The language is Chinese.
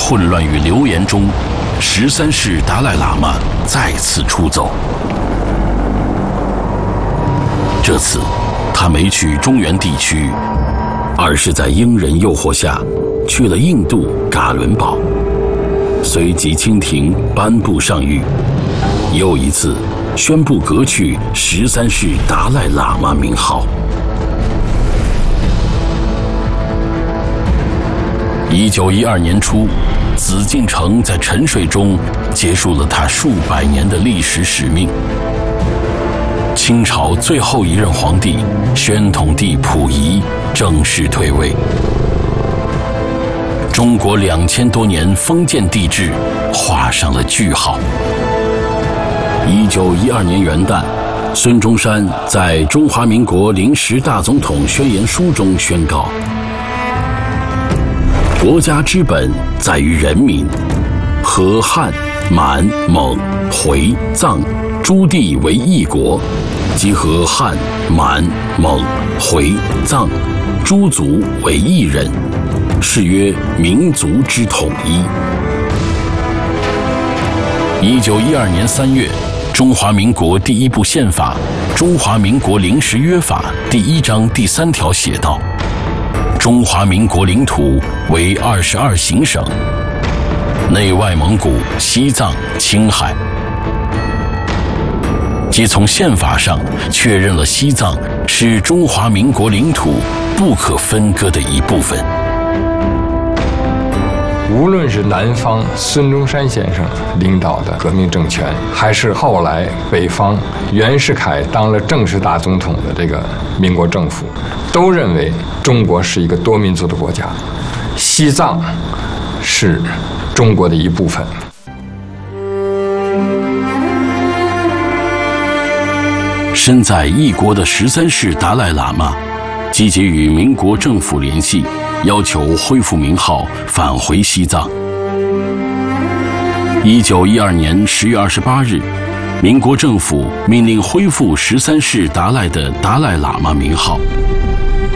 混乱与流言中，13世达赖喇嘛再次出走。这次，他没去中原地区，而是在英人诱惑下，去了印度噶伦堡。随即清廷颁布上谕，又一次宣布革去13世达赖喇嘛名号。1912年初，紫禁城在沉睡中结束了他数百年的历史使命。清朝最后一任皇帝宣统帝溥仪正式退位，中国2000多年封建帝制画上了句号。1912年元旦，孙中山在《中华民国临时大总统宣言书》中宣告：国家之本在于人民，和汉、满、蒙、回、藏诸地为一国，即和汉、满、蒙、回、藏诸族为一人，是曰民族之统一。1912年3月，中华民国第一部宪法《中华民国临时约法》第1章第3条写道：中华民国领土为22行省，内外蒙古、西藏、青海，即从宪法上确认了西藏是中华民国领土不可分割的一部分。 无论是南方孙中山先生领导的革命政权，还是后来北方袁世凯当了正式大总统的这个民国政府，都认为中国是一个多民族的国家，西藏是中国的一部分。 身在异国的13世达赖喇嘛积极与民国政府联系，要求恢复名号，返回西藏。1912年10月28日，民国政府命令恢复13世达赖的达赖喇嘛名号。